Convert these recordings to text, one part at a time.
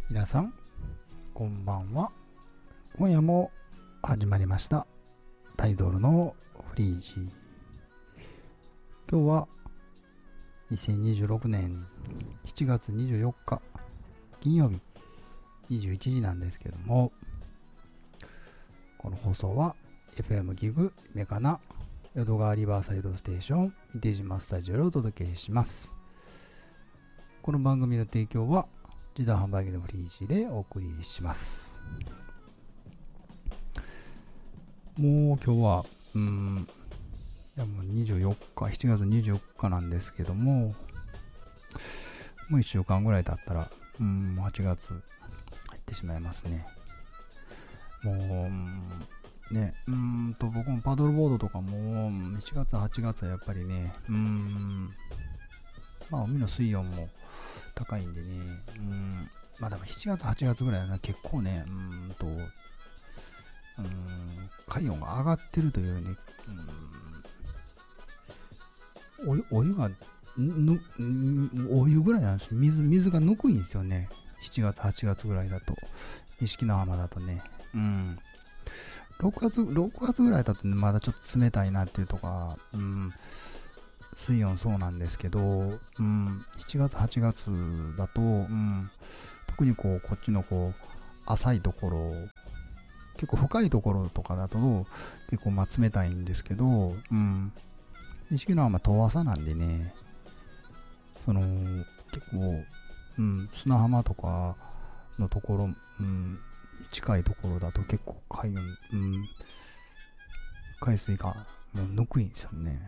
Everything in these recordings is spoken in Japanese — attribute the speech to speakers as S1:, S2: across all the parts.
S1: 皆さんこんばんは。今夜も始まりましたタイトルのフリージー。今日は2026年7月24日金曜日21時なんですけども、この放送は FM ギグメカナ淀川リバーサイドステーション三手島スタジオでお届けします。この番組の提供は自動販売機のフリージーでお送りします。もう今日はもう24日7月24日なんですけども、もう1週間ぐらい経ったら8月入ってしまいますね。もうね、僕もパドルボードとかも7月8月はやっぱりね、海の水温も高いんでね、でも7月8月ぐらいは、ね、結構ね、海温が上がってるというね、お湯がお湯ぐらいなんです。水がぬくいんですよね。7月8月ぐらいだと、錦の浜だとね、6月ぐらいだとね、まだちょっと冷たいなっていうとか、水温そうなんですけど、7月8月だと、特にこっちの浅いところ、結構深いところとかだと結構冷たいんですけど、錦の浜遠浅なんでね、結構、砂浜とかのところ、近いところだと結構海水がもうぬくいんですよね。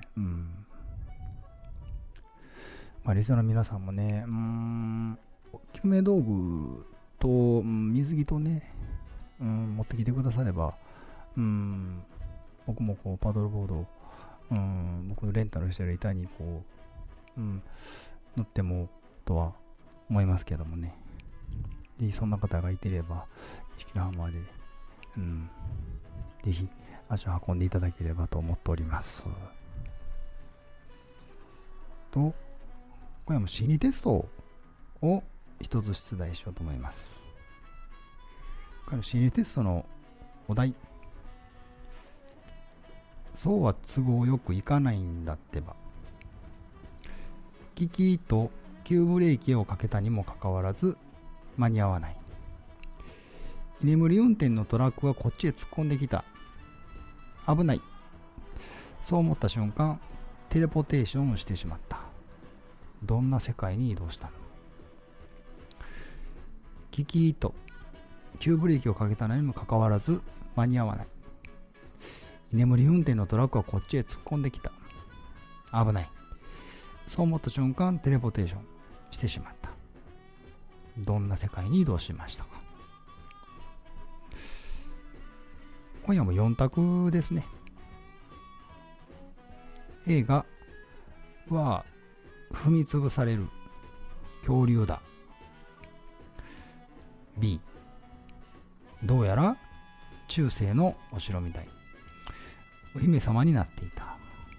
S1: リスナーの皆さんもね、救命道具と水着とね、持ってきてくだされば、僕もパドルボード、僕のレンタルしてる板に乗ってもとは思いますけどもね。ぜひそんな方がいてれば錦の浜で、ぜひ足を運んでいただければと思っております。と、今夜も心理テストを一つ出題しようと思います。この心理テストのお題、そうは都合よくいかないんだってば。キキと急ブレーキをかけたにもかかわらず間に合わない。居眠り運転のトラックがこっちへ突っ込んできた。危ない。そう思った瞬間、テレポテーションをしてしまった。どんな世界に移動したの？キキと急ブレーキをかけたのにもかかわらず間に合わない。居眠り運転のトラックがこっちへ突っ込んできた。危ない。そう思った瞬間、テレポテーションしてしまった。どんな世界に移動しましたか？今夜も4択ですね。A が踏みつぶされる恐竜だ。 B、 どうやら中世のお城みたい、お姫様になっていた。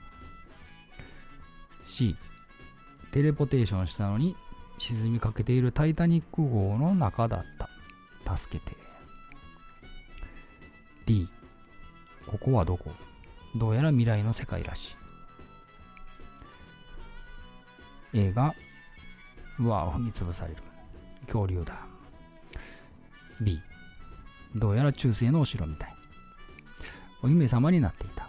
S1: C、 テレポテーションしたのに沈みかけているタイタニック号の中だった。助けて。 D、 ここはどこ？どうやら未来の世界らしい。 A が踏みつぶされる恐竜だ。 B、 どうやら中世のお城みたい、お姫様になっていた。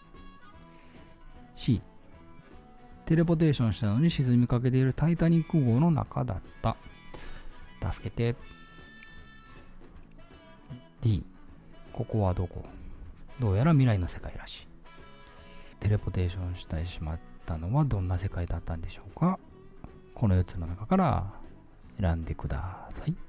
S1: C、 テレポテーションしたのに沈みかけているタイタニック号の中だった。助けて。 D、 ここはどこ？どうやら未来の世界らしい。テレポテーションしてしまったのはどんな世界だったんでしょうか？この4つの中から選んでください。